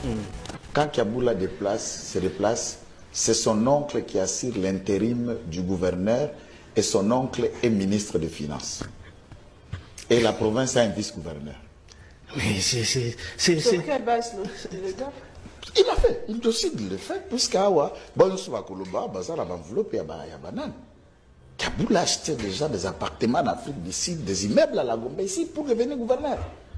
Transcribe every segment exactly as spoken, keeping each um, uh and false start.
Mm. Quand Kiaboula déplace, se déplace, c'est son oncle qui assure l'intérim du gouverneur et son oncle est ministre des Finances. Et la province a un vice-gouverneur. Mais c'est... Sur quelle base le gars? Il a fait, il décide de le faire, puisqu'Awa, bon, on va Koloba, Bazar, la enveloppe, il y a banane. Kiaboula achetait déjà des appartements en Afrique du Sud, des immeubles à la Gombe ici pour devenir gouverneur.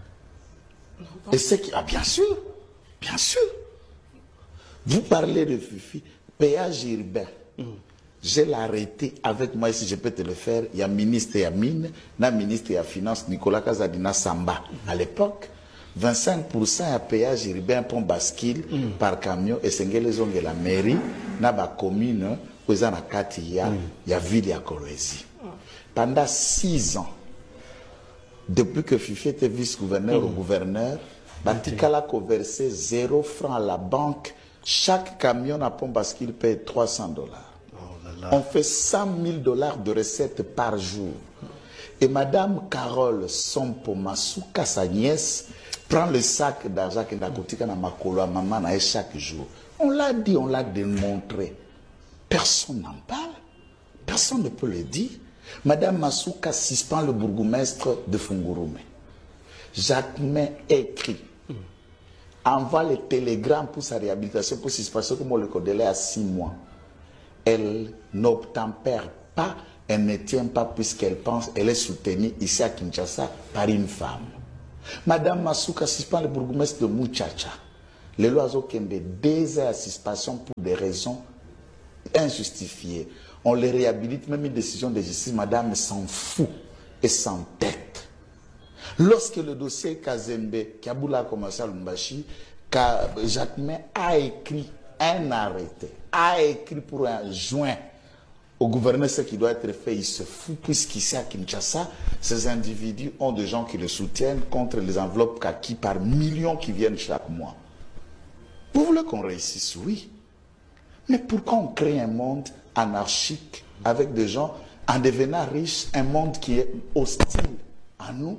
Et c'est qui. Ah, bien sûr, bien sûr. Vous parlez de Fifi, péage urbain. Mm. Je l'ai arrêté avec moi, si je peux te le faire. Il y a ministre et mine, il y a ministre et finance, Nicolas Kazadina Samba. Mm. À l'époque, vingt-cinq pour cent à péage urbain pour bascule mm. par camion et c'est les ongles de la mairie, na ba commune, où il y a Katia, il y a ville à Kolwezi. Pendant six ans, depuis que Fifi était vice-gouverneur mm. ou gouverneur, Batikala a versé zéro franc à la banque. Chaque camion à pont bascule paye trois cents dollars. On fait cent mille dollars de recettes par jour. Et Madame Carole Sompo Masuka, sa nièce, prend le sac d'argent que Nakotika na makolo à maman chaque jour. On l'a dit, on l'a démontré. Personne n'en parle. Personne ne peut le dire. Madame Masuka suspend le bourgmestre de Fungurume. Jacquemin écrit, envoie le télégramme pour sa réhabilitation, pour suspension, comme on le connaît à six mois. Elle n'obtempère pas, elle ne tient pas puisqu'elle pense, elle est soutenue ici à Kinshasa par une femme. Madame Masuka suspend le bourgmestre de Muchacha. Les lois ont deux heures à suspension pour des raisons injustifiées. On les réhabilite, même une décision de justice, madame s'en fout et s'entête. Lorsque le dossier Kazembe, Kiaboula a commencé à Lumbashi, Jacquemin a écrit un arrêté, a écrit pour un joint au gouverneur ce qui doit être fait, il se fout, puisqu'ici à Kinshasa, ces individus ont des gens qui le soutiennent contre les enveloppes kaki par millions qui viennent chaque mois. Vous voulez qu'on réussisse? Oui. Mais pourquoi on crée un monde anarchique avec des gens en devenant riches, un monde qui est hostile à nous?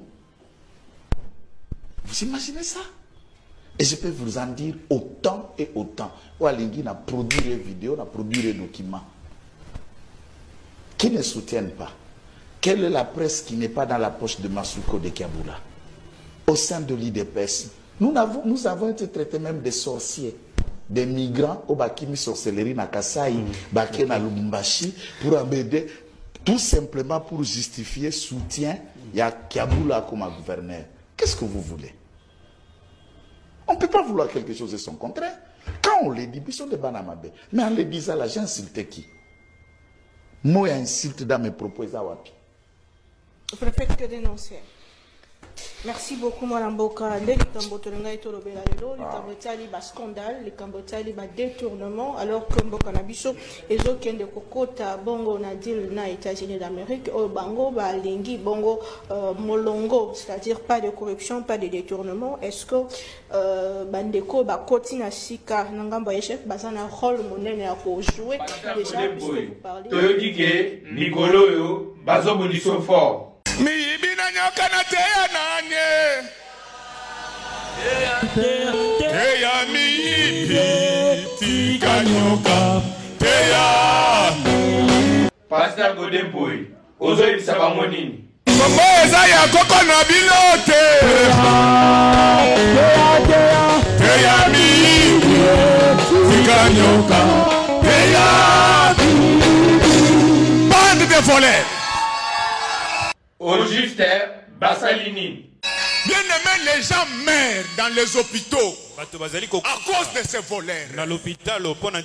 Vous imaginez ça? Et je peux vous en dire autant et autant. Oualingui n'a produit des vidéos, n'a produit des documents qui ne soutiennent pas. Quelle est la presse qui n'est pas dans la poche de Masuko de Kiaboula? Au sein de l'I D P S, nous avons, nous avons été traités même des sorciers, des migrants au Bakimi sorcellerie na Kasai, Baké na Lubumbashi, pour embêter, tout simplement pour justifier soutien il y a Kiaboula comme gouverneur. Qu'est-ce que vous voulez? On ne peut pas vouloir quelque chose et son contraire. Quand on les dit, ils sont des banamabé. Mais en les disant là, j'ai insulté qui? Moi, insulte dans mes propos. Je ne fais que dénoncer. Merci beaucoup, Mme Boka. Les Cambotolenga et Tolobela, les Cambotali, bas scandale, les Cambotali, bas détournement, alors que Mboka Nabiso, et autres qui ont des Kokota, Bongo, Nadil, na États-Unis d'Amérique, au Bango, bah, Lingi, Bongo, euh, Molongo, c'est-à-dire pas de corruption, pas de détournement. Est-ce que, euh, Bandeko, bah, Kotina Sika, Nangamba Chef, bah, ça a un rôle monnaie à jouer. Déjà, puisque vous parlez. Toyotike, Nicolo, yo, Bazo Boniso fort. Mi ibina nyoka na teya nanye teya mi ibi tika nyoka teya Pasteur Godempoy, ozo ibisa bango nini? Mambo eza ya koko na bilote teya mi ibi tika nyoka teya bande de voleurs. Au juste, Bassalini. Bien aimé, les gens meurent dans les hôpitaux à cause de ces voleurs. Dans l'hôpital,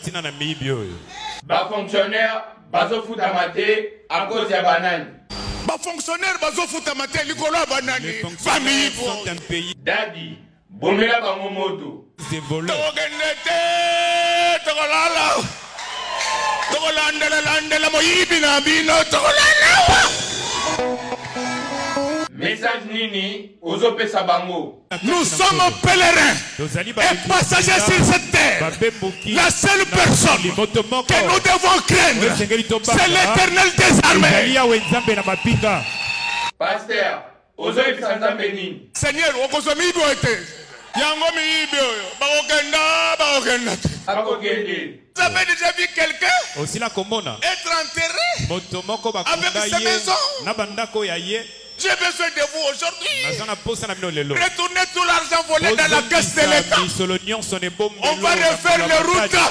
Bas fonctionnaire, bazo foutamate à cause de banane. Bas fonctionnaire, bazo foutamate likolo banane. Famille sont un pays. Daddy, bomela bango moto. Des voleurs. Togenete, togolala. Togolandela landela moyibi na bino togolala. Message Nini, Ozope Sabango. Nous sommes pèlerins et passagers sur cette terre. La seule personne que nous devons craindre, c'est l'Éternel des armées. Pasteur, Ozope Sanzambeni. Seigneur, Okozomi doit être. Yango miibi oyo. Bakokenda, bakokenda. Akokende. Vous avez déjà vu quelqu'un Aussi la commune. être enterré Motomoko avec sa maison? Nabandako yaye. J'ai besoin de vous aujourd'hui. Retournez tout l'argent volé dans la caisse de l'État. On va refaire les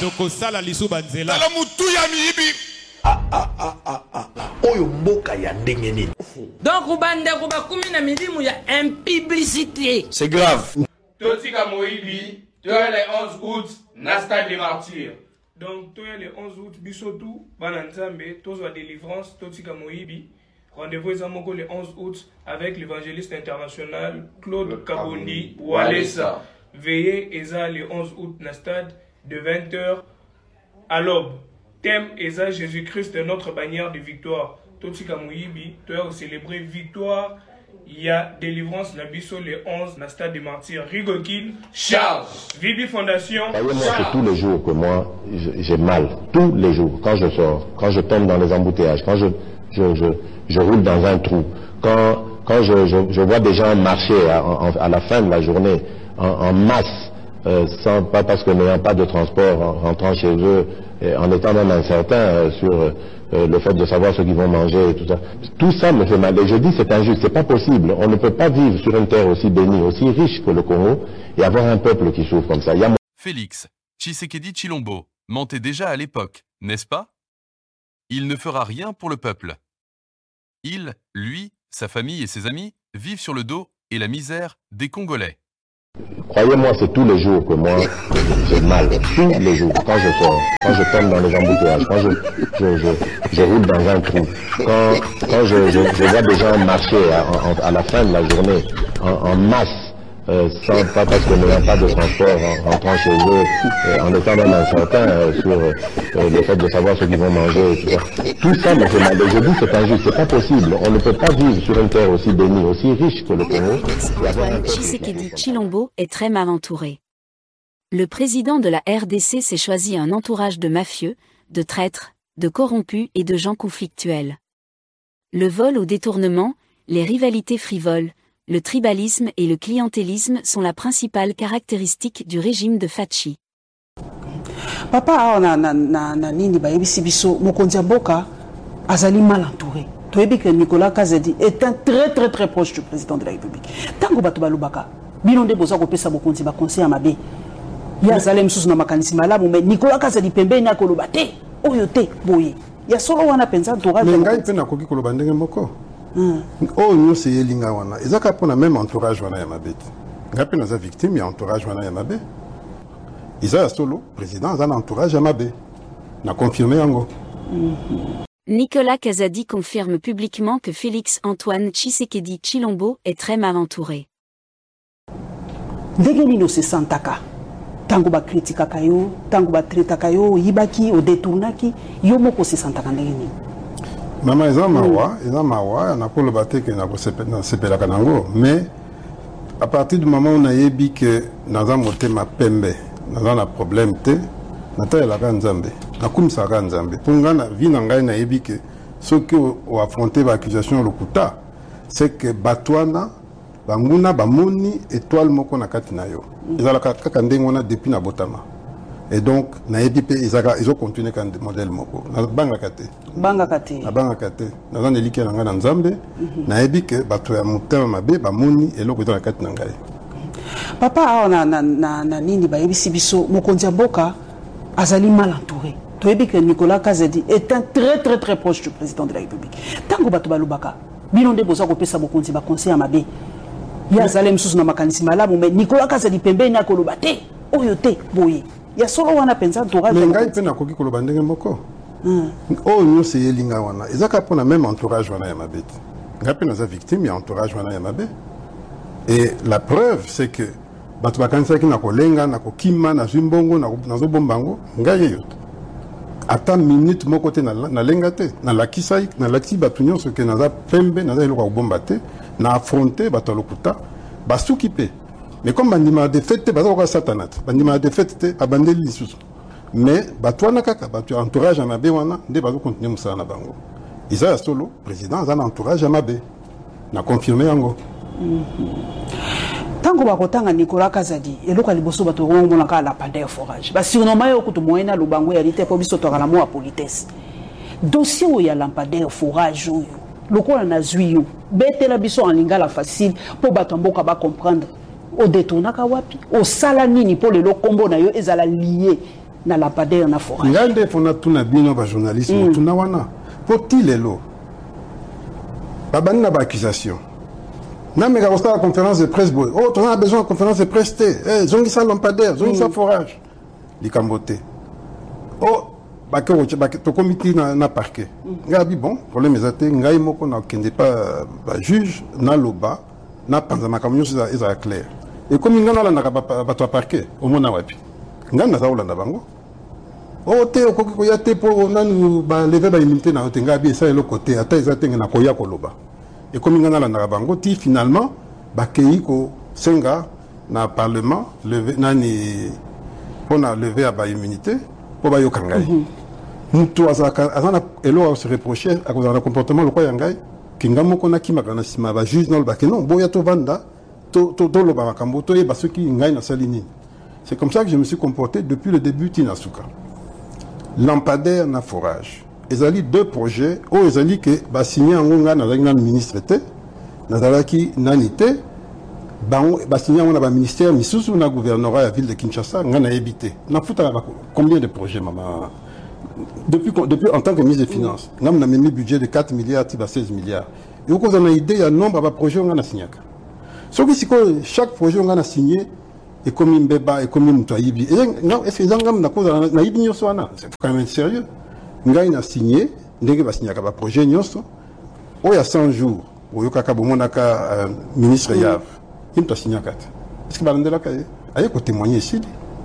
routes. Dans le Moutouya Miibi. Ah ah ah ah ah ah. Oyo mboka ya ndenge nini. Donc ubande kuba kumi na milimu ya impiblicité. C'est grave. Totika Moibi, tu as les onze août, Nasta des martyrs. Donc tu as les onze août, Bisotou, Bananzambe, Tozo délivrance, Totika Moibi. Rendez-vous Zamoko le onze août avec l'évangéliste international Claude Kabondi Walesa. Veillez Eza le onze août na stade de vingt heures à l'aube. Thème Eza Jésus-Christ notre bannière de victoire. Totika Moibi, tu as célébré victoire. Il y a délivrance Nabiso le onze na stade des martyrs. Rigokin Charles. Vibi Fondation. Moi, c'est tous les jours que moi j'ai mal. Tous les jours. Quand je sors, quand je tombe dans les embouteillages, quand je Je, je, je roule dans un trou. Quand, quand je, je, je vois des gens marcher à, à, à la fin de la journée en, en masse, euh, sans, pas parce que n'ayant pas de transport, en rentrant chez eux, et en étant même incertain euh, sur euh, le fait de savoir ce qu'ils vont manger et tout ça. Tout ça me fait mal. Et je dis c'est injuste, c'est pas possible. On ne peut pas vivre sur une terre aussi bénie, aussi riche que le Congo et avoir un peuple qui souffre comme ça. Il y a... Félix Tshisekedi Tshilombo mentait déjà à l'époque, n'est-ce pas? Il ne fera rien pour le peuple. Il, lui, sa famille et ses amis vivent sur le dos et la misère des Congolais. Croyez-moi, c'est tous les jours que moi j'ai mal. Tous les jours. Quand je sors, quand je tombe dans les embouteillages, quand je, je, je, je roule dans un trou, quand, quand je, je, je vois des gens marcher à, à, à la fin de la journée en, en masse, Euh, sans, pas parce que n'ayant pas de transport en rentrant chez eux, euh, en étant même incertain euh, sur euh, le fait de savoir ce qu'ils vont manger et tout ça. Tout ça me fait mal. Et je dis c'est injuste, c'est pas possible. On ne peut pas vivre sur une terre aussi bénie, aussi riche que le Congo. Antoine Tshisekedi Tshilombo est très mal entouré. Le président de la R D C s'est choisi un entourage de mafieux, de traîtres, de corrompus et de gens conflictuels. Le vol au détournement, les rivalités frivoles, le tribalisme et le clientélisme sont la principale caractéristique du régime de Fachi. Papa na na na na nini ba yebisi biso mokonzi mboka azali mal entouré. Toyebi que Nicolas Kazadi est un très très très proche du président de la République. Tango bato balobaka bino nde boza kopesa mokonzi ba conseil ya mabe. Ya zalem susu na makanisi malamu mais Nicolas Kazadi pembeni na koloba te oyo te boye. Ya solo wana penza entourage. Mais ngai pe na koki koloba ndenge moko. Oh nous c'est yelinga wana ezaka pona même entourage wana ya mabeti ngapi naza victime ya entourage wana ya mabe isa solo président za entourage ya mabe na confirmé yango. Nicolas Kazadi confirme publiquement que Félix Antoine Tshisekedi Tshilombo est très mal entouré. Ndenge nino se santaka tango ba kritikaka yo tango ba traitaka yo yibaki o détournaki yo moko se santaka ndenge nini. Maman eza mawa, eza mawa, na ko lobate ke na ko sepela kanango, mais à partir du moment où on a yebi que naza motema pembe, naza na problème te, nata la Nzambe, na kumisa ka Nzambe. Pour nga na vie na ngai na yebi que ceux qui ont affronté l'accusation lokuta, c'est que batwana banguna bamoni étoile moko na kati na yo. Ezala kaka ndenge wana depuis na botama. Et donc, ils ont continué comme modèle moko. Na banga kate. Banga kate. Na banga kate. Na zan eliki na ngana Nzambe. Na ebi ke bato ya mutema mabe ba moni eloko dans la kate na ngai. Papa na na na na nini ba yebisi biso mokonzi mboka azali mal entouré. Toyebi que Nicolas Kazadi est un très très très proche du président de la République. Tango bato balobaka bino nde boza kopesa mokonzi ba conseil ya mabe. Ya zalem susu na makanisi malamu mais Nicolas Kazadi pembeni na koloba te oyo te boye. Ya solo wana penza entourage. Mais ngai pe na koki koloba ndenge moko. Oh nous c'est yelinga wana ezaka pona même entourage wana ya mabeti. Ngapi naza victime ya entourage wana ya mabe. Et la preuve c'est que bato bakanisa ki na kolenga na kokima na zimbongo na na zobombango ngai yo. Ata minute moko te na na lenga te na lakisai na laki bato nyonso ke naza pembe naza eloko ko bomba te na affronter bato lokuta basuki pe. Mais comme bandima de fête, baza ko satanat. Bandima de fête abandeli lisusu. Mais batwana kaka batu entourage amabe wana nde bazo continuer musala na bango. Isa solo président za entourage amabe. Na confirmer yango. Tango bakotanga Nicolas Kazadi eloko liboso bato ngomona ka la pandeur forage ba surnommer yo kutu moyena lubango ya lite po biso to kana mo politesse dossier o ya lampadaire forage oyo lokola na zwiyo betela biso en lingala facile po bato mboka ba comprendre o détournaka wapi o sala nini po le kombo na yo ezala lié na lampadaire na forage ngande fona tuna bino ba journalisme tuna wana po tilelo babani na ba accusation. Non, mais quand on a la conférence de presse, oh, on a besoin de conférence de presse, eh, zongi sa lampadaire, zongi sa forage. Les cambotés. Oh, bah, que tu comité na parquet. Ngabi bon, problème est até, ngai moko na kende pas juge, na loba, na panzama camion c'est clair. Et comme ngana la na ba to parquet, au mona wapi. Ngana za olanda bango. Oh, te okoko ko ya te po na nu ba lever ba immunité na ngabi ça le côté, ata ezate na koya ko loba. Et comme il y a un bango, finalement, bakei ko senga na parlement levé nani pour na lever à ba immunité pour ba yokangai. Mutu azaka azana elo se reprocher à cause du comportement le quoi yangai kingamo kona kimakana sima ba juge non ba que non boya to vanda to to to lo ba makambo to yeba ceux qui ngai na salini. C'est comme ça que je me suis comporté depuis le début Tinasuka. Lampadaire na forage. Ils ont deux projets où ils ont dit que bah signé en Onga dans un ministre était dans la qui nanité bah signé en un ministère misusu na gouvernorat à la ville de Kinshasa on a habité na fouta combien de projets maman depuis depuis en tant que ministre des finances on a mis un budget de quatre milliards à seize milliards et au cause on a idée il y a nombre de projets on a signé ce qui c'est que chaque projet on a signé et comme une beba et comme une toyibi et non est-ce que ils ont na cause na ibi nyoso ana c'est quand même sérieux. Ngai na signé ndenge ba signé ka ba projet nyonso o ya cent jours o yo kaka bomonaka ministre Yav il t'a signé kat est-ce que balandela ka aye ko témoigner ici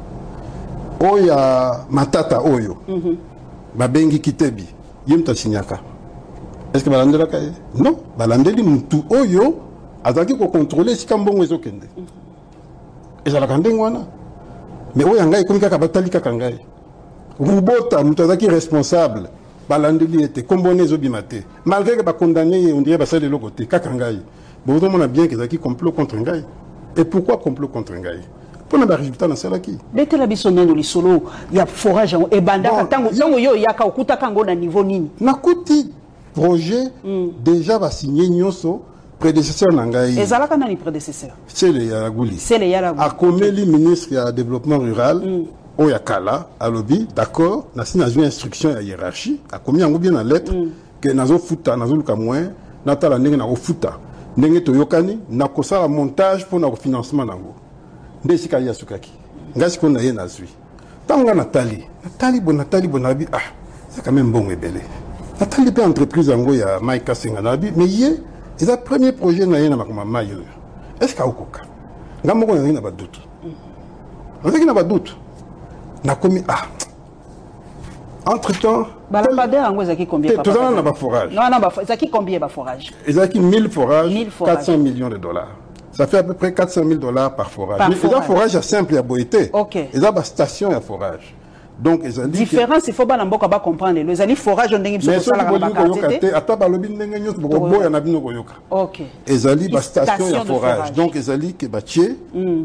o ya matata oyo ba bengi kitebi il t'a signé ka est-ce que balandela ka non balandeli mutu oyo azaki ko contrôler si kambongo ezokende ezala kandengo wana mais o ya ngai komika ka batali kaka ngai Rubota, Moutazaki responsable, Balandeli était comboné Zobimate. Malgré que condamné, on dirait que de l'autre côté, Kakangaï. Bon, on a bien qu'ils ont complot contre Ngaï. Et pourquoi complot contre Ngaï? Pour le résultat dans celle qui. Dès que la bisonne de l'isolo, il y a forage et banda, tant que yo yaka okuta kango na niveau nini. Nakuti projet déjà va signer Nyoso. Prédécesseur Nangaï. Et Zalaka n'a ni prédécesseur. C'est le Yaragouli. C'est le Yaragouli. A Komeli, ministre du développement rural. Oyakala, à lobby, d'accord, n'a signé une instruction à hiérarchie, a commis un bien en lettre, que nazo futa, nazo luka moins, natala nenge na futa, nenge to yokani, na kosa la montage pour na financement nango. Ndesi ka yasukaki. Ngasi ko na ye na zui. Tanga Nathalie, Nathalie bon Nathalie bonabi, ah, c'est quand même bon et belé. Nathalie pe entreprise nango ya Maïka Senganabi, mais yé, c'est le premier projet na ye na makoma mayo. Est-ce ka okoka? Ngamoko na ba doute. On sait qu'il n'a pas de doute. N'a commis ah. Entre temps. Balampadaire en gros ça qui combien? Tout ça n'a pas forage. Non non bah ça qui combien bah forage? Ils ont qui mille forages. quatre cents millions de dollars. Ça fait à peu près quatre cent mille dollars par forage. Par Mais forage. Ils ont forage à simple et à boité. Ok. Ils ont une station à forage. Donc ils ont dit. Différence il faut pas l'emboka pas comprendre. Les amis forage on dingue sur ça la capacité. Ata balobi ndenge nyos boko boya na bino koyoka. Ok. Ils ont dit une station à forage. Donc ils ont dit que bâtier.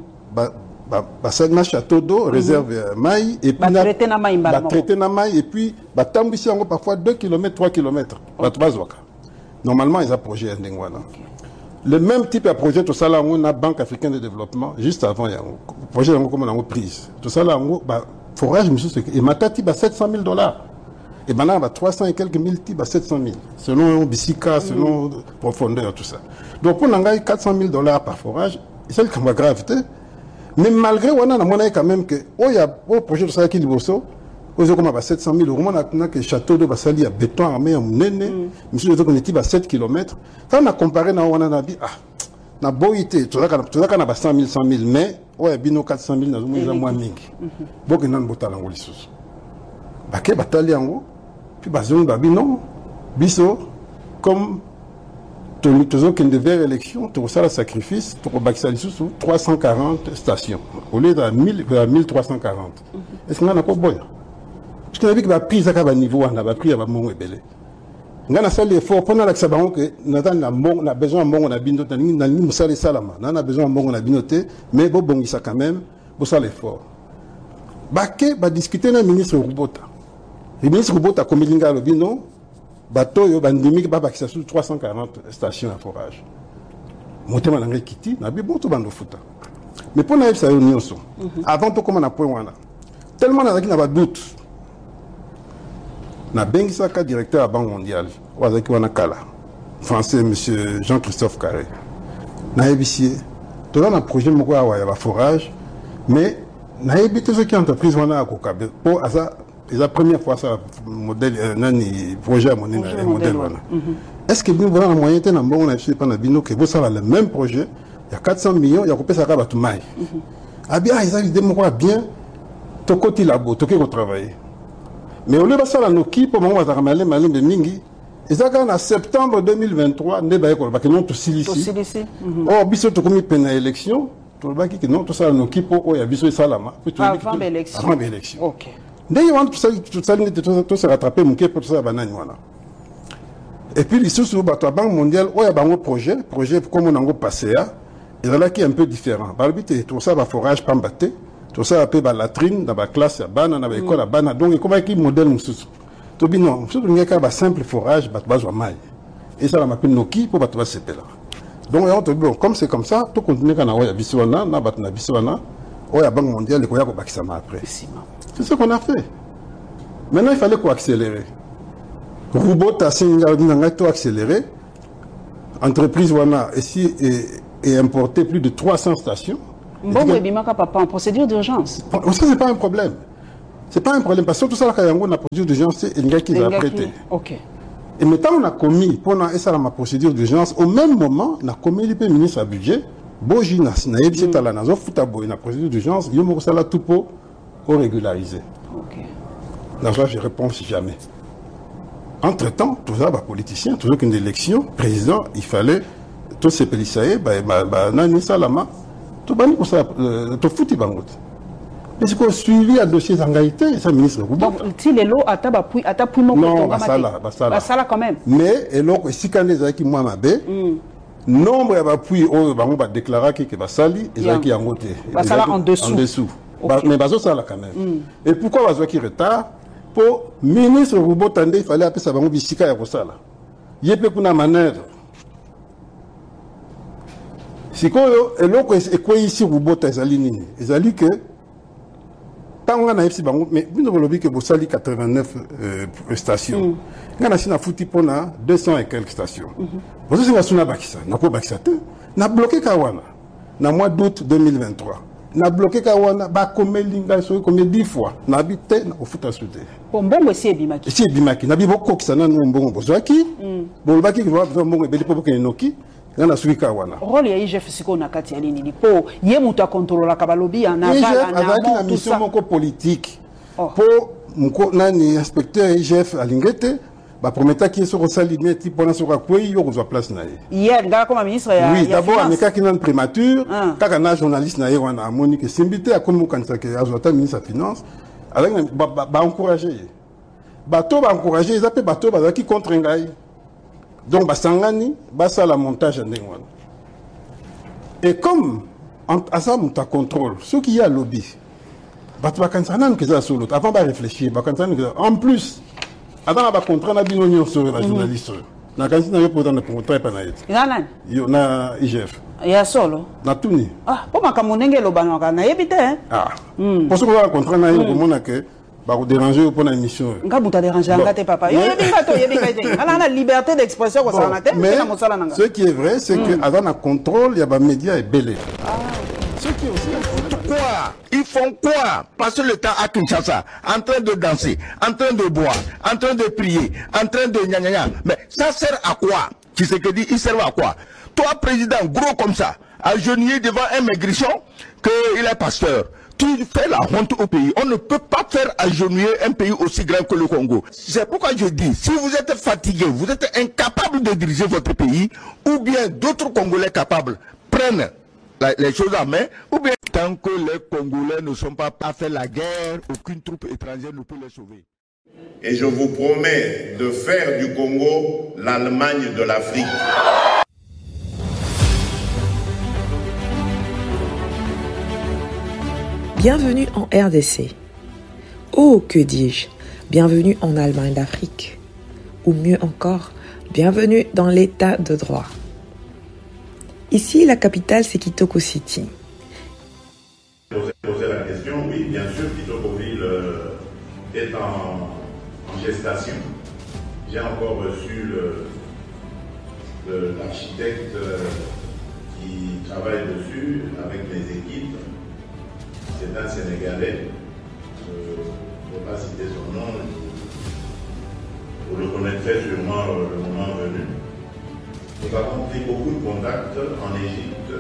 Bah ça marche château d'eau réserve maï et puis traiter na maï bah traiter na maï et puis bah tambisi encore parfois deux kilomètres trois kilomètres bah bazwaka normalement ils ont projet ndengwana le même type de projet tout ça là on a Banque africaine de développement juste avant il y a un projet comme on a prise tout ça là on bah forage monsieur et matati bah sept cent mille dollars et maintenant bah trois cents et quelques mille type bah sept cent mille selon Bissika selon profondeur tout ça donc pour n'engager quatre cent mille dollars par forage c'est le cas gravité. Mais malgré on a monnaie quand même que oh y a au projet de ça qui liboso aux comme à sept cent mille euros on a que château de Basali à béton armé en nene monsieur les autres on était à sept kilomètres quand on a comparé na on a dit ah na boité tout ça tout ça qu'on a cent mille cent mille mais ouais bino quatre cent mille na moins moins mingi donc nan botala ngoli sous baké batali yango puis bazon babino biso comme tous ceux qui devait élection, tout ça le sacrifice, pour Baxali sous trois cent quarante stations, au lieu de mille trois cent quarante. Est-ce qu'on a pas bon? Parce qu'on a vu que la prise à niveau, on a pris à mon belé. ngana sali effort pendant la sabango que nata na mbongo na besoin mbongo na bino tani na ni musali salama na na besoin mbongo na bino te mais bo bongisa quand même bo sala effort baké ba discuter na ministre Rubota le ministre Rubota komilinga lo bino bato yo bandimi ba bakisa sur trois cent quarante stations à forage motema na kiti na bi bon to bando futa mais pour na ça yo nyonso avant to comment na point wana tellement na na ba doute na bengisaka directeur à la Banque mondiale wazaki wana kala français monsieur Jean-Christophe Carré na ébicier tout là un projet moko ya ba forage mais na ébité ce qui entreprise wana akokabe pour ça c'est la première fois ça modèle nani projet mon modèle wana est-ce que nous voilà en moyen temps bon on a fait pendant bino que vous ça le même projet il y a quatre cents millions il y a coupé ça ka batu mai ah bien ils avaient des mots bien to côté labo to qui travailler mais au lieu de ça, nous qui pour moi, on va malin de mingi. Et ça, en septembre deux mille vingt-trois, ne pas école, parce que non, tout ici. Oh, biso to comme peine élection, tout le baki que non, tout ça, nous qui pour oh, y a biso salama. Avant l'élection. Avant l'élection. Ok. D'ailleurs, tout ça, tout ça, tout se rattraper, mon pour tout ça, banane voilà. Et puis les sous bateau la Banque mondiale, oh, y a un projet, projet comme on a passé là, et là qui est un peu différent. Par le but, tout ça va forage pas battre. Tout ça appelle la latrine dans la classe, dans l'école, dans la donc comment est-ce modèle nous tout bien non, surtout il y a un simple forage, bah tu vas maille. Et ça, on m'appelle Noki pour bah tu vas se là. Donc on te bon, comme c'est comme ça, tout continue quand on a bisouana, na bat na bisouana, on a Banque mondiale, les koya qui ça m'a après. C'est ce qu'on a fait. Maintenant il fallait quoi accélérer. Robot a singa tout accéléré. Entreprise wana ici et importé plus de trois cents stations. Bon, mais bimaka papa en procédure d'urgence. Ça c'est pas un problème. C'est pas un problème parce que tout ça là quand on a procédure d'urgence c'est il y a qui l'a prêté. OK. Et maintenant on a commis pendant et ça la procédure d'urgence au même moment on a commis le ministre à budget Bojina na yebisi tala na zo futa boy na procédure d'urgence yo mo sala tout pour régulariser. OK. Là je réponds si jamais. Entre-temps, tout ça bah politicien, toujours qu'une élection, président, il fallait tous ces policiers bah bah nani salama tout bani pour ça tout fouti bangot. Mais c'est qu'on suivi à dossier d'engagité, ça ministre. Donc si les lots à taba puis à tapu mon non, bah ça là, bah ça là. Bah ça là quand même. Mais et donc si quand les qui moi mabé nombre ya ba puis oh bango ba déclarer que ba sali et ça qui en côté. Bah ça là en dessous. En dessous. Mais bah ça là quand même. Et pourquoi va qui retard pour ministre Rubo Tande il fallait appeler ça bango bisika ya kosala. Yepe kuna manœuvre. Si quoi eloko et quoi ici Rubota ezali nini ezali que tant on a ici bango mais bino bolobi que bosali quatre-vingt-neuf stations ngana sina futi pona deux cents et quelques stations bozo singa suna bakisa nako bakisa te na bloqué kawana na mois d'août deux mille vingt-trois na bloqué kawana ba komelinga so combien dix fois na habité na ofuta souté bon mbongo si ebimaki si ebimaki na bibo kokisa na mbongo bozwaki bolobaki que va mbongo ebeli popo ke noki ngana suika wana rôle ya I G F siko na kati ya nini po ye mutu akontrola kabalobi na bala na avec la mission moko politique po mko nani inspecteur I G F alingete ba prometa ki so rosali meti pona so kwa yo kozwa place na ye hier ngala comme ministre ya oui d'abord ameka ki nan prémature kaka na journaliste na ye wana amoni que simbité akomi kanisa ke azota ministre ya finance avec ba ba encourager ba to ba encourager ils appellent ba to ba ki contre ngai. Donc, Basangani, basa la montage en Dengwan. Et comme, à ça, on contrôle, ceux qui y a lobby, avant de réfléchir, en plus, avant de contrat, on a bien union sur la journaliste. On a quand même pas de contrat pour naït. On a I G F. Il y a solo. Na tuni. Ah, pour ma camonenge lo banwa na yebite hein. Ah. Pour ce qu'on a contrat naït, on mona que bah déranger pour la mission. Nga buta déranger ngate papa. Yo yebinga to yebinga te. Ala na liberté d'expression ko ça na te. Mais ce qui est vrai, c'est que avant un contrôle, il y a des médias et belé. Ah. Ce qui est aussi quoi? Ils font quoi? Passer le temps à Kinshasa, en train de danser, en train de boire, en train de prier, en train de gna gna gna. Mais ça sert à quoi? Qui c'est que dit, il sert à quoi? Toi, président, gros comme ça, agenouillé devant un maigrichon, qu'il est pasteur. Tu fais la honte au pays. On ne peut pas faire agenouiller un pays aussi grand que le Congo. C'est pourquoi je dis, si vous êtes fatigué, vous êtes incapable de diriger votre pays, ou bien d'autres Congolais capables prennent la, les choses en main, ou bien tant que les Congolais ne sont pas à faire la guerre, aucune troupe étrangère ne peut les sauver. Et je vous promets de faire du Congo l'Allemagne de l'Afrique. Bienvenue en R D C. Oh, que dis-je, bienvenue en Allemagne d'Afrique. Ou mieux encore, bienvenue dans l'état de droit. Ici, la capitale, c'est Kitoko City. Poser la question, oui, bien sûr, Kitokoville euh, est en, en gestation. J'ai encore reçu l'architecte euh, qui travaille dessus avec mes équipes. C'est un Sénégalais, je ne vais pas citer son nom, vous le connaîtrez sûrement le moment venu. Nous avons pris beaucoup de contacts en Égypte,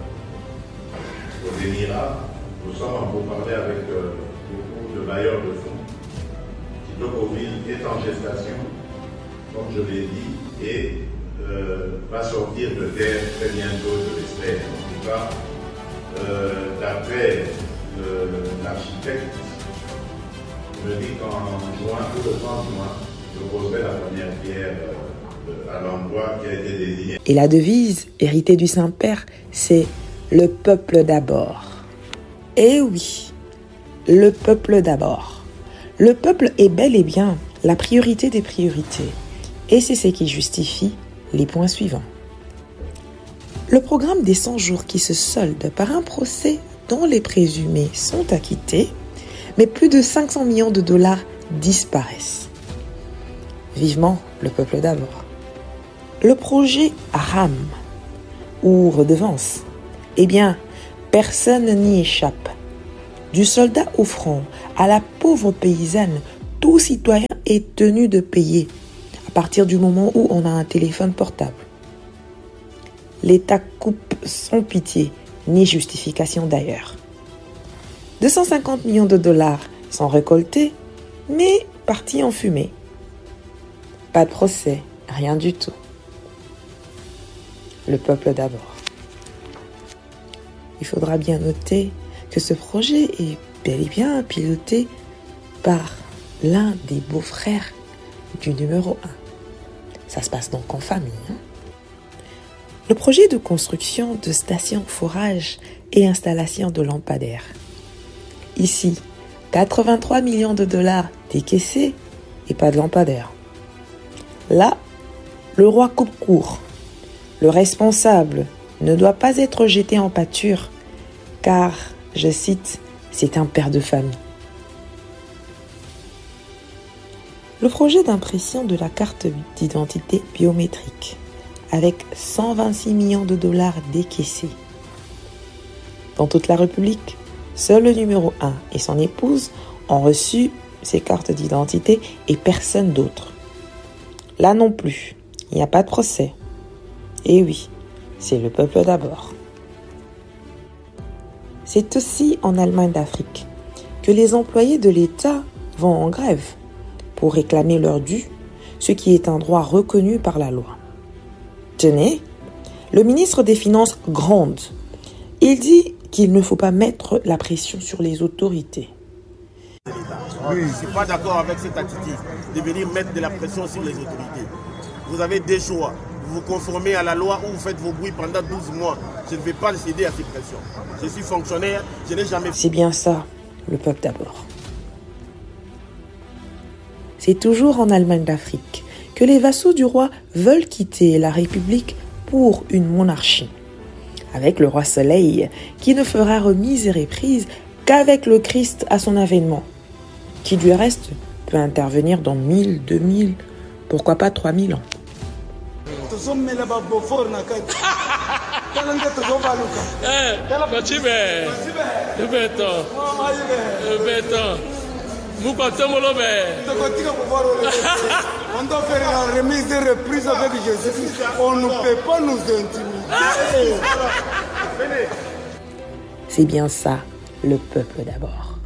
aux Émirats. Nous sommes en pourparlers avec euh, beaucoup de bailleurs de fonds. Kitokoville est en gestation, comme je l'ai dit, et euh, va sortir de terre très bientôt, je l'espère. En tout cas, euh, d'après l'architecte, me dit qu'en juin, tout le trente juin, je poserai la première pierre euh, à l'endroit qui a été désigné. Et la devise, héritée du Saint-Père, c'est « Le peuple d'abord ». Eh oui, le peuple d'abord. Le peuple est bel et bien la priorité des priorités. Et c'est ce qui justifie les points suivants. Le programme des cent jours qui se solde par un procès dont les présumés sont acquittés, mais plus de cinq cents millions de dollars disparaissent. Vivement le peuple d'abord. Le projet RAM, ou redevance, eh bien, personne n'y échappe. Du soldat au front à la pauvre paysanne, tout citoyen est tenu de payer à partir du moment où on a un téléphone portable. L'État coupe sans pitié, ni justification d'ailleurs. deux cent cinquante millions de dollars sont récoltés, mais partis en fumée. Pas de procès, rien du tout. Le peuple d'abord. Il faudra bien noter que ce projet est bel et bien piloté par l'un des beaux-frères du numéro un. Ça se passe donc en famille. Hein? Le projet de construction de stations forage et installation de lampadaires. Ici, quatre-vingt-trois millions de dollars décaissés et pas de lampadaires. Là, le roi coupe court. Le responsable ne doit pas être jeté en pâture car, je cite, c'est un père de famille. Le projet d'impression de la carte d'identité biométrique avec cent vingt-six millions de dollars décaissés. Dans toute la République, seul le numéro un et son épouse ont reçu ces cartes d'identité et personne d'autre. Là non plus, il n'y a pas de procès. Et oui, c'est le peuple d'abord. C'est aussi en Allemagne d'Afrique que les employés de l'État vont en grève pour réclamer leur dû, ce qui est un droit reconnu par la loi. Tenez, le ministre des Finances gronde. Il dit qu'il ne faut pas mettre la pression sur les autorités. Oui, je ne suis pas d'accord avec cette attitude de venir mettre de la pression sur les autorités. Vous avez des choix. Vous vous conformez à la loi ou vous faites vos bruits pendant douze mois. Je ne vais pas céder à ces pressions. Je suis fonctionnaire, je n'ai jamais... C'est bien ça, le peuple d'abord. C'est toujours en Allemagne d'Afrique que les vassaux du roi veulent quitter la République pour une monarchie. Avec le roi Soleil, qui ne fera remise et reprise qu'avec le Christ à son avènement, qui du reste peut intervenir dans mille, deux mille, pourquoi pas trois mille ans. On doit faire la remise et reprise avec Jésus. On ne peut pas nous intimider. C'est bien ça, le peuple d'abord.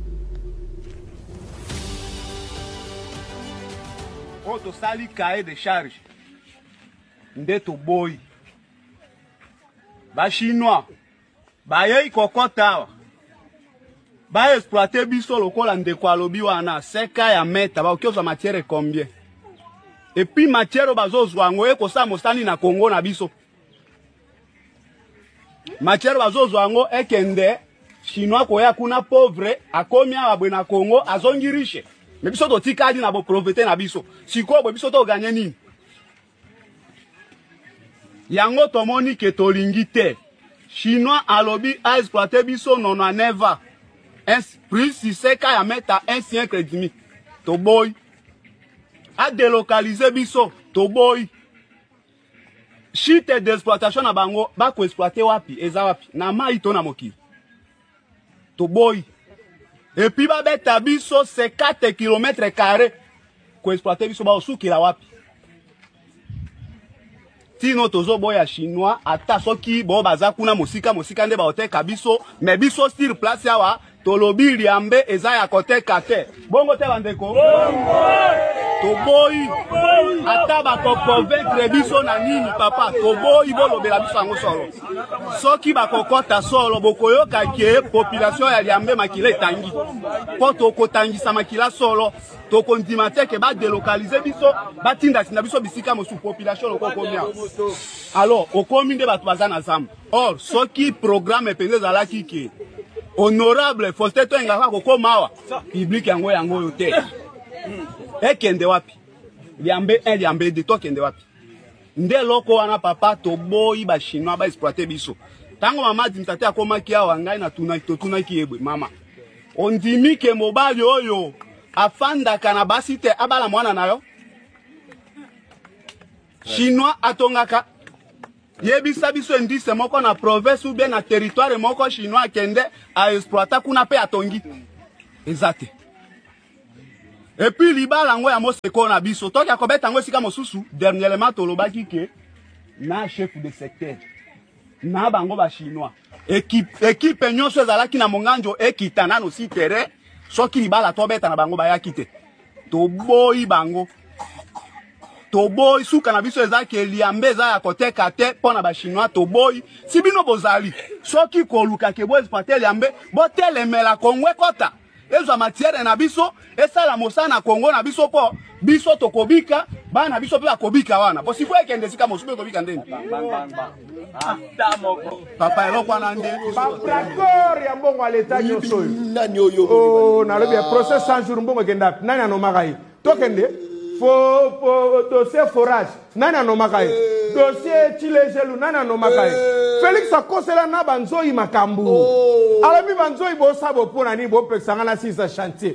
Quand on sali cahier de charge, ndeto boy, ba chinois, ba yei kokotawa, ba exploiter biso lokola ndeko alobi wana seka ya meta ba okiozwa matière combien et puis matière bazozwa ngo ekosa mosani na Congo na biso matière bazozwa ngo ekende chinois koya kuna pauvre akomi abwe na Congo azongi riche mais biso to tikadi na bo profiter na biso siko bo biso to gagner nini yango tomoni ke tolingi te chinois alobi a exploiter biso nono neva un plus si seka ya meta un siècle et demi to boy a délocaliser biso to boy chite d'exploitation na bango ba ko exploiter wapi eza wapi na mai to na mokili to boy et puis ba beta biso cinquante kilomètres carrés ko exploiter biso ba osukila wapi tino tozo boya chinois ata soki bo baza kuna mosika mosika nde ba oteka biso mais biso sur place yawa tolobi liambe eza ya koteka te bongo te bandeko to boy ata ba ko convaincre biso na nini papa to boy bolobela biso yango solo soki ba kokota solo bokoyoka ke population ya liambe makila etangi po to kotangisa makila solo to kondima te ke ba délocaliser biso batinda sina biso bisika mosu population lokokomia alors okomi nde bato baza na zamba or soki programme penze zalaki ke honorable Faustin Toengaka kokomawa public yango yango yote ekende wapi liambe un liambe de to kende wapi nde loko wana papa to boyi ba chinois ba exploiter biso tango mama dimtate akomaki awa ngai na tuna to tuna kiebwe mama ondimi ke mobali oyo afanda kana basi te abala mwana nayo chinois atongaka yebisa biso indice moko na province ou bien na territoire moko chinois kende a exploiter kuna pe atongi ezate et puis libala ngo ya moseko na biso to ya kobeta ngo sika mosusu dernièrement tolobaki ke na chef de secteur na bango ba chinois équipe équipe nyonso ezalaki na monganjo ekitana no si terrain soki libala to beta na bango ba yakite to boyi bango to boy suka na biso ezaki eliambe eza ya koteka te pona ba chinois to boy si bino bozali soki koluka ke bo exploiter eliambe bo telemela kongwe kota ezo matière na biso esala mosana Congo na biso po biso to kobika bana biso pe akobika wana po sifo ekende sika mosupe kobika ndeni papa eloko na nde d'accord ya mbongo aleta nyoso nani oyo oh na lobi process cent jours mbongo kenda nani anomakai to kende fo fo dossier forage nani anomakai dossier chilejelu nani anomakai Félix akosela na banzoi makambu alabi banzoi bo sabo pona ni bo pexanga na sisa chantier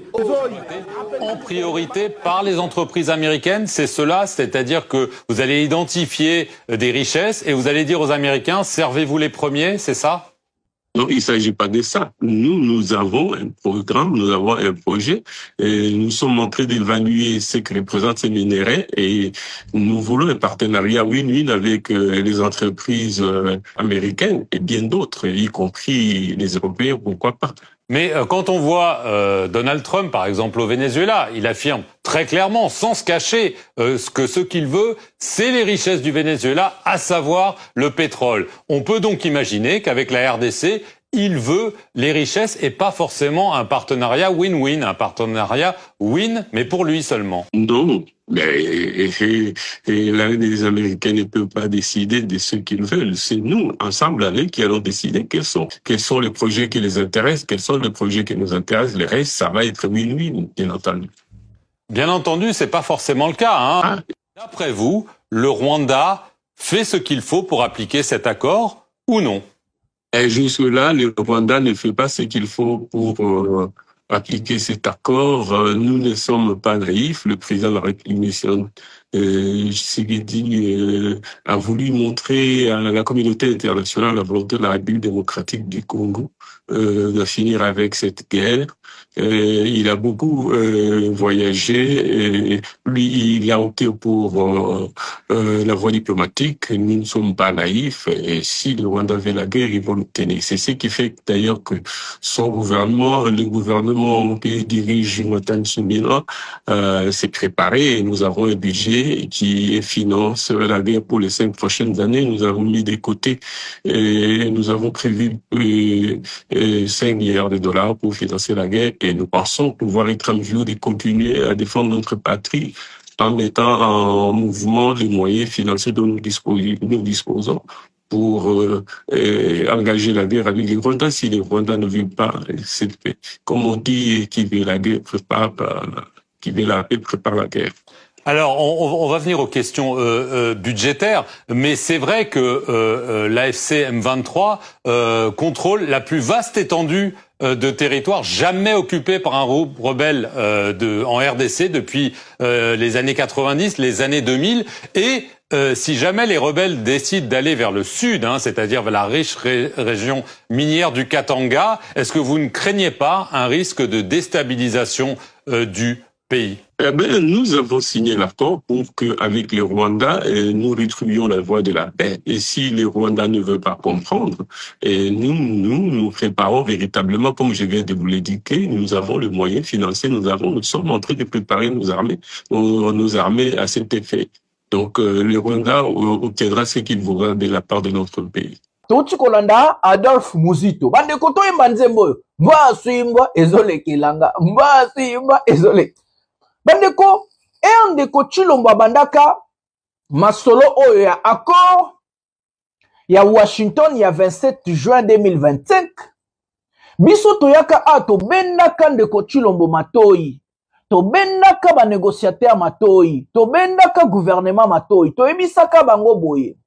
en priorité par les entreprises américaines, c'est cela, c'est-à-dire que vous allez identifier des richesses et vous allez dire aux Américains servez-vous les premiers, c'est ça? Non, il ne s'agit pas de ça. Nous, nous avons un programme, nous avons un projet, et nous sommes en train d'évaluer ce que représentent ces minerais et nous voulons un partenariat win-win avec euh, les entreprises euh, américaines et bien d'autres, y compris les Européens, pourquoi pas. Mais euh, quand on voit euh, Donald Trump, par exemple, au Venezuela, il affirme très clairement, sans se cacher, euh, ce que ce qu'il veut, c'est les richesses du Venezuela, à savoir le pétrole. On peut donc imaginer qu'avec la R D C, il veut les richesses et pas forcément un partenariat win-win, un partenariat win, mais pour lui seulement. Non. Mais et, et, et les Américains ne peuvent pas décider de ce qu'ils veulent. C'est nous, ensemble, avec, qui allons décider quels sont, quels sont les projets qui les intéressent, quels sont les projets qui nous intéressent. Le reste, ça va être win-win, bien entendu. Bien entendu, c'est pas forcément le cas, hein. Ah. D'après vous, le Rwanda fait ce qu'il faut pour appliquer cet accord ou non? Et jusque-là, le Rwanda ne fait pas ce qu'il faut pour euh, appliquer cet accord. Euh, nous ne sommes pas naïfs. Le président de la République, euh, Tshisekedi, euh, a voulu montrer à la communauté internationale la volonté de la République démocratique du Congo euh, de finir avec cette guerre. Euh, il a beaucoup euh, voyagé. Et lui, il a opté pour euh, euh, la voie diplomatique. Nous ne sommes pas naïfs. Et si le Rwanda veut la guerre, ils vont l'obtenir. C'est ce qui fait d'ailleurs que son gouvernement, le gouvernement que dirige Jonathan Tsumila, euh, s'est préparé. Et nous avons un budget qui finance la guerre pour les cinq prochaines années. Nous avons mis de côté et nous avons prévu euh, euh, cinq milliards de dollars pour financer la guerre et nous pensons pouvoir être en mesure de continuer à défendre notre patrie en mettant en mouvement les moyens financiers dont nous disposons, nous disposons pour euh, euh, engager la guerre avec les Rwandais. Si les Rwandais ne veulent pas cette paix, comme on dit, qui veut la guerre prépare, qui veut la paix prépare la guerre. Alors, on, on va venir aux questions euh, euh, budgétaires, mais c'est vrai que euh, euh, l'A F C M vingt-trois euh, contrôle la plus vaste étendue euh, de territoire jamais occupée par un groupe rebelle euh, de, en R D C depuis euh, les années quatre-vingt-dix, les années deux mille, et euh, si jamais les rebelles décident d'aller vers le sud, hein, c'est-à-dire vers la riche ré région minière du Katanga, est-ce que vous ne craignez pas un risque de déstabilisation euh, du pays? Eh bien, nous avons signé l'accord pour qu'avec les Rwandais, eh, nous retrouvions la voie de la paix. Et si les Rwandais ne veulent pas comprendre, eh, nous, nous, nous préparons véritablement, comme je viens de vous l'indiquer, nous avons le moyen financier, nous avons, nous sommes en train de préparer nos armées, nos, nos armées à cet effet. Donc, euh, les Rwandais obtiendra ce qu'ils voudront de la part de notre pays. Touti kolanda Adolphe Muzito. Bande koto imba nzembo. Mba suimba ezole kilanga. Mba suimba ezole. Bandeko, e ndeko Chilombo bandaka masolo oyo ya accord ya Washington ya vingt-sept juin deux mille vingt-cinq. Biso toyaka a to bendaka ndeko Chilombo matoi. To bendaka ba négociateur matoi. To bendaka gouvernement matoi. To ebisaka bango boye.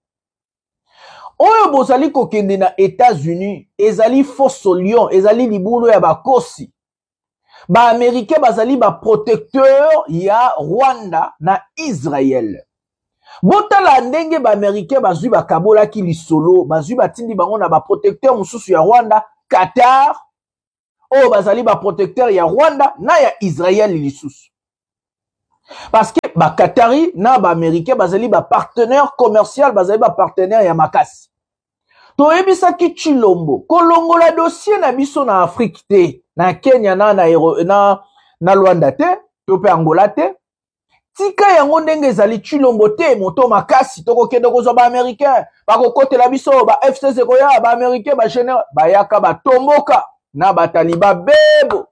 Oyo bozali kokende na États-Unis, ezali fosso lion, ezali libulu ya bakosi. Ba Américain bazali ba protecteur ya Rwanda na Israël. Botala ndenge ba Américain bazui ba kabola ki lisolo, bazui ba tindi bango na ba protecteur mususu ya Rwanda, Qatar. Oh bazali ba protecteur ya Rwanda na ya Israël lisusu. Parce que ba Qatari na ba Américain bazali ba partenaire commercial, bazali ba partenaire ya makasi. To ebisaki Chilombo, kolongola dossier na biso na Afrique te, na Kenya na na na, na Rwanda te, to pe Angola te. Tika yango ndenge ezali Chilombo te, moto makasi toko kende kozwa ba Américain, ba kokotela biso ba F C C koya ba Américain ba général, ba yaka ba tomboka na ba taliba bebo.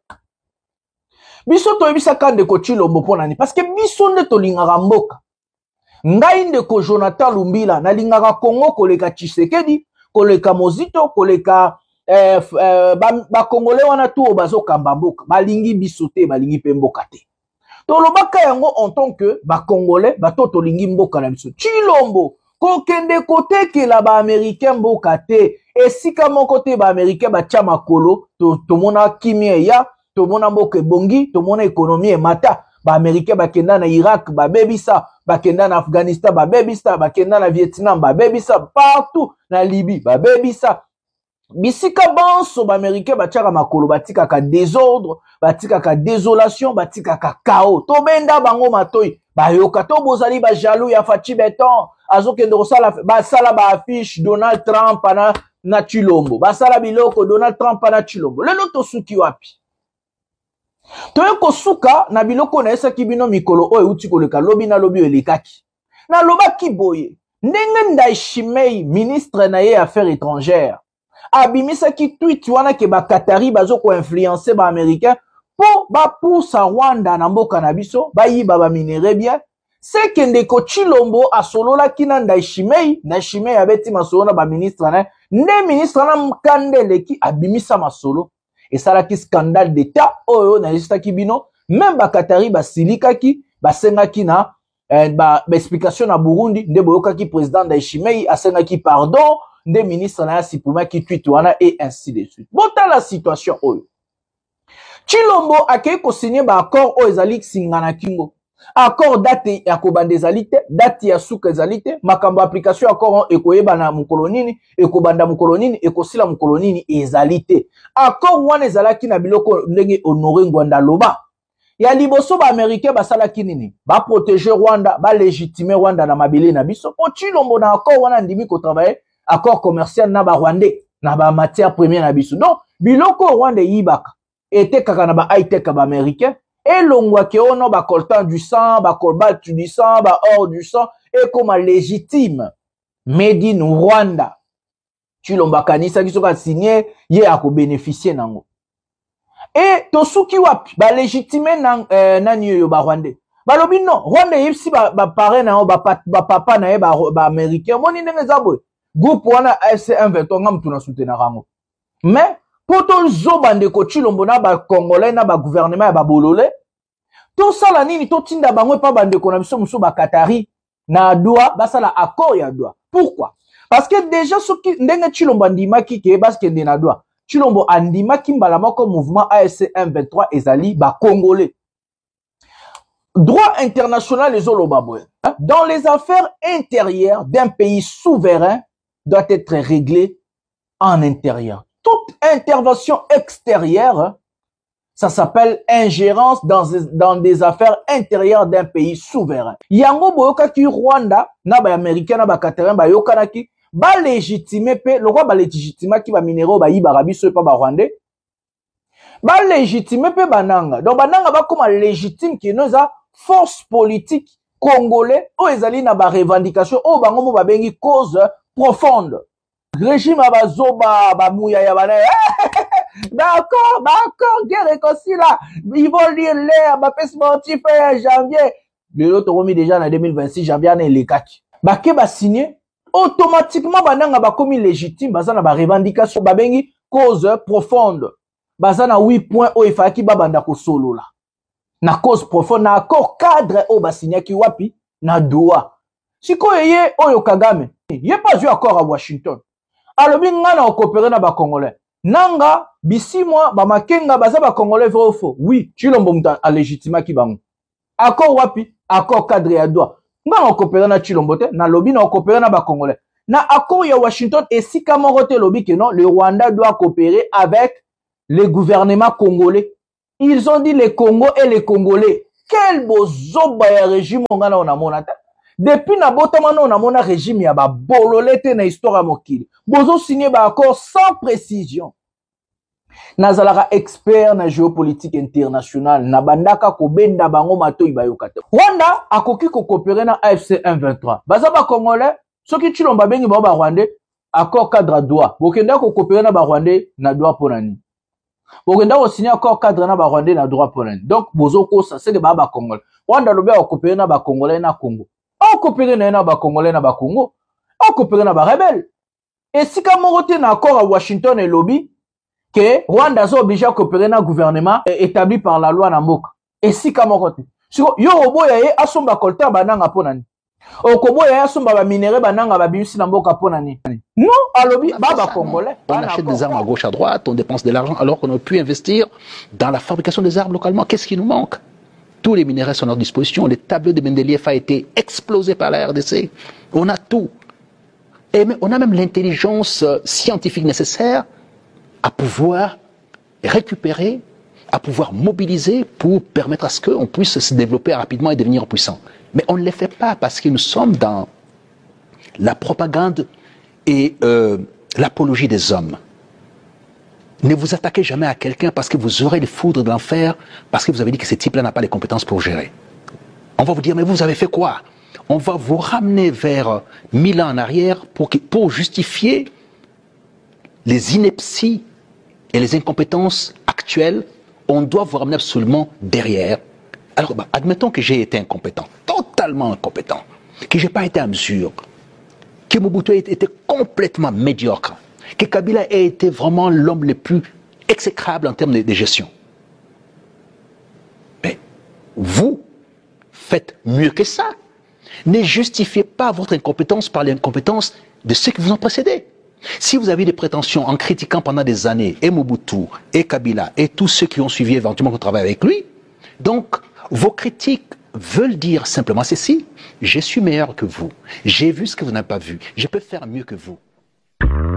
Biso to ebisaka ndeko Chilombo pona ni parce que biso nde to lingaka mboka. Ngai ndeko Jonathan Lumbila na lingaka Congo koleka Tshisekedi, koleka Mozito, koleka eh, eh, ba, ba Congolais wana tu bazo kamba mboka, balingi biso te, balingi pe mboka te. To lobaka yango en tant que ba Congolais, ba to to lingi mboka na biso. Chilombo ko kende kote ke la ba Américain mboka te, esika moko te ba Américain ba tia makolo, to to mona kimie ya, to mona mboka bongi, to mona économie mata. Ba Américain ba kenda na Irak, ba bebisa, ba kenda na Afghanistan, ba bebisa, ba kenda na Vietnam, ba bebisa, partout na Libye, ba bebisa. Bisika banso ba Américain ba tiaka makolo, ba tika ka désordre, ba tika ka désolation, ba tika ka chaos. To benda bango matoi, ba yoka to bozali ba jaloux ya Fachi Beton, azo kende kosala ba sala ba affiche Donald Trump na na Chilombo. Ba sala biloko Donald Trump na Chilombo. Lelo to suki wapi? Toyo kosuka na biloko na esa kibino mikolo oyo uti koleka lobi na lobi elekaki. Na loba kiboye, ndenge Ndayishimiye ministre na ye affaires étrangères. Abimisa ki tweet wana ke ba Qatari bazo ko influencer ba américain po ba poussa Rwanda na mboka na biso, ba yiba ba minere bien. C'est que ndeko Chilombo asolola kina Ndayishimiye, Ndayishimiye abeti masolo na ba ministre na, nde ministre na mkandele ki abimisa masolo. Et ça là qui scandale d'état oyo na lista kibino même ba Qatari ba silika ki ba senga ki na eh, ba, ba explication na Burundi nde boyoka ki président Ndayishimiye asenga ki pardon nde ministre na sipuma ki tweet wana et ainsi de suite. Bota la situation oyo Chilombo akei ko signer ba accord oyo ezali singana kingo accord date ya kobanda ezali te, date ya suka ezali te, makambo application accord ekoyeba na mukolo nini, ekobanda mukolo nini, ekosila mukolo nini ezali te. Accord wana ezalaki na biloko ndenge Honoré Ngwanda loba. Ya liboso ba Américain basalaki nini? Ba protéger Rwanda, ba légitimer Rwanda na mabele na biso. Po Chilombo na accord wana ndimi ko travailler accord commercial na ba Rwandais, na ba matière première na biso. Donc biloko Rwanda yibaka ete kaka na ba high tech ba Américain. Et l'ongwa ke ono ba coltan du sang, ba cobalt du sang, ba or du sang, et comme légitime, made in Rwanda. Chilomba kanisa qui sera signé ye a ko bénéficier nango. Et to suki wapi ba légitimer nan euh, nani yo ba Rwanda. Ba lobi non, Rwanda yipsi ba ba parent na ba ba papa na ye ba ba américain. Moni ndenge zabo. Groupe wana A F C M vingt-trois ngam tuna soutenir rango. Mais pour to zo bande ko Chilombo na ba congolais na ba gouvernement ya ba bololé. To sala nini to tinda bango pa bande ko na biso muso ba Qatari na doa ba sala accord ya doa. Pourquoi? Parce que déjà ce qui ndenge Chilombo andimaki ke parce que na doa. Chilombo andimaki mbala moko mouvement A F C M vingt-trois ezali ba congolais. Droit international les olobabwe. Dans les affaires intérieures d'un pays souverain doit être réglé en intérieur. Toute intervention extérieure, ça s'appelle ingérence dans, dans des affaires intérieures d'un pays souverain. Yango boyoka ki Rwanda, na ba américain na ba Qatarin ba yokana ki ba légitimer pe le roi ba légitimer ki ba minéraux ba yiba rabiso pa ba Rwandais. Ba légitimer pe bananga. Donc bananga ba comme légitime ki noza force politique congolais o ezali na ba revendication o bango mo ba bengi cause profonde. Régime abazoba ba mouya ya bana. D'accord, d'accord, guerre réconcilie là. Ils vont lire l'air, ba paix sportif janvier. Le lot remis déjà en deux mille vingt-six janvier na les quatre. Ba ke ba signé automatiquement bananga ba commis légitime bazana ba revendication ba bengi cause profonde. Bazana huit points o ifaki ba banda ko solo là. Na cause profonde na accord cadre o ba signé ki wapi na doa. Siko yeye oyo Kagame. Yé pas eu accord à Washington. Alors bien nga na coopérer na ba congolais. Nanga bisi moi ba makenga baza ba congolais vrai ou faux. Oui, Chilombo muta a légitima ki bango. Accord wapi? Accord cadre ya doa. Nga na coopérer na Chilombo te na lobby na coopérer na ba congolais. Na accord ya Washington et si kamorote lobby que non, le Rwanda doit coopérer avec le gouvernement congolais. Ils ont dit les Congo et les Congolais. Quel beau zoba ya régime nga na monata. Depuis na botamano na mona régime ya ba bololete na histoire mokili. Bozo signé ba accord sans précision. Nazalaka expert na géopolitique internationale na bandaka ko benda bango matoi ba yokata. Rwanda akoki ko coopérer na A F C M vingt-trois. Baza ba congolais, soki Chilomba bengi ba ba Rwandais, accord cadre droit. Bokenda ko coopérer na ba Rwandais na droit ponani. Bokenda ko signer accord cadre na ba Rwandais na droit ponani. Donc bozo ko ça c'est de ba ba congolais. Rwanda lobe ko coopérer na ba congolais na Congo. On coopérer na ba congolais na ba Congo. On coopérer na ba rebelle. Et si kamorote na accord à Washington et lobby que Rwanda est obligé à coopérer na gouvernement établi par la loi na mboka. Et si kamorote. Siko yo oboya ye asomba kolta bananga ponani. Okoboya ye asomba ba minéraux bananga ba bimisi na mboka ponani. Non, à lobby ba ba congolais. On achète des armes à gauche à droite, on dépense de l'argent alors qu'on aurait pu investir dans la fabrication des armes localement. Qu'est-ce qui nous manque? Tous les minéraux sont à notre disposition. Le tableau de Mendeleev a été explosé par la R D C. On a tout. Et on a même l'intelligence scientifique nécessaire à pouvoir récupérer, à pouvoir mobiliser pour permettre à ce qu'on puisse se développer rapidement et devenir puissant. Mais on ne le fait pas parce que nous sommes dans la propagande et euh, l'apologie des hommes. Ne vous attaquez jamais à quelqu'un parce que vous aurez les foudres de l'enfer, parce que vous avez dit que ce type-là n'a pas les compétences pour gérer. On va vous dire, mais vous avez fait quoi? On va vous ramener vers mille ans en arrière pour, pour justifier les inepties et les incompétences actuelles. On doit vous ramener absolument derrière. Alors, bah, admettons que j'ai été incompétent, totalement incompétent, que je n'ai pas été à mesure, que Mobutu a été complètement médiocre, que Kabila ait été vraiment l'homme le plus exécrable en termes de, de gestion. Mais vous faites mieux que ça. Ne justifiez pas votre incompétence par l'incompétence de ceux qui vous ont précédé. Si vous avez des prétentions en critiquant pendant des années et Mobutu, et Kabila, et tous ceux qui ont suivi éventuellement qu'on travaille avec lui, donc vos critiques veulent dire simplement ceci: je suis meilleur que vous, j'ai vu ce que vous n'avez pas vu, je peux faire mieux que vous.